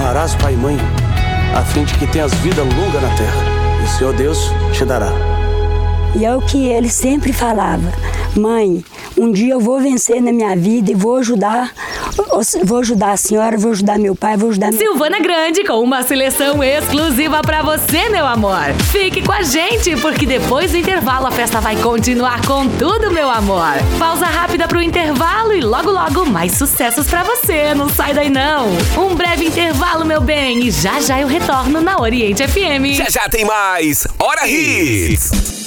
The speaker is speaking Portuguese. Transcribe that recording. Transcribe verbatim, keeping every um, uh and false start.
honrarás pai e mãe, a fim de que tenhas vida longa na terra, e o Senhor Deus te dará. E é o que ele sempre falava: mãe, um dia eu vou vencer na minha vida e vou ajudar, vou ajudar a senhora, vou ajudar meu pai, vou ajudar... Silvana Grande com uma seleção exclusiva pra você, meu amor. Fique com a gente, porque depois do intervalo a festa vai continuar com tudo, meu amor. Pausa rápida pro intervalo e logo logo mais sucessos pra você. Não sai daí não. Um breve intervalo, meu bem, e já já eu retorno na Oriente F M. Já já tem mais Hora Hits.